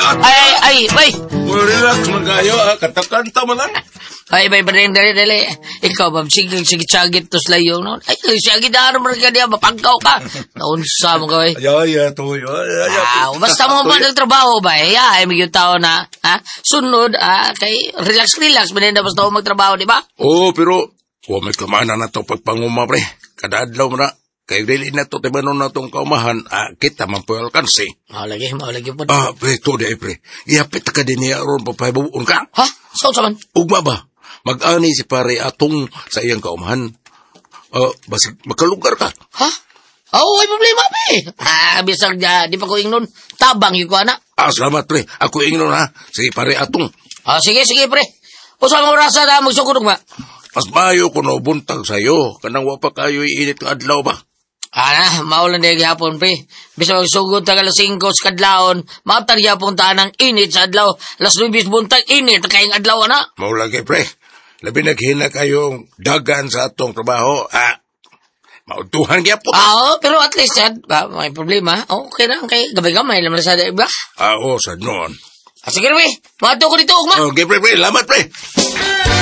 Bay. Relax man kayo, kanta-kanta mo lang. Bay, dali. Ikaw, Bob, sige, sagit to slayong, no? Ay, sige, daro mo ka niya, mapangkaw ka. Naunsa mo ka, bay. Ay, tuyo. Basta mo ba nagtrabaho, bay? Ay, may yung tao na, sunod, kay relax, manenda basta ako magtrabaho, di ba? Oo, pero, may kamana na to pagpanguma, pre. Kadadlaw mo na. Kay dili na to, tiba na itong kaumahan, kita man po alkansi. Maulagi po. Pre, to di, pre. Iapit ka din niya ron, papahibabuon ka. Ha? Saan sa man? Ugma ba? Mag-ani si pare atong sa iyang kaumahan. Basig, magkalugar ka. Ha? Ay problema, pre. Bisag di pa ko ingnon. Tabang yung ko, anak. Salamat, pre. Ako ingnon, ha. Sige, pare atong. Sige, pre. O sa mga rasa na magsugurog ba? Mas mayo ko na buntag sa'yo. Kanang wapa kayo iinit ng adlaw ba? Maulan na hapon, pre. Bisa magsugod tagal 5 sa kadlawon, matar yapon tanang init sa adlaw. Las 9 buntag init, kayong adlaw, na. Maulagi, pre. Labi naghina kayong dagan sa atong trabaho, mautuhan kaya po. Pero at least, may problema. Okay na, kay gabay-gamay, naman sa iba. Oo, sa noon. Sige, pre. Mato ko dito, ugma. Okay, pre. Lamat, pre.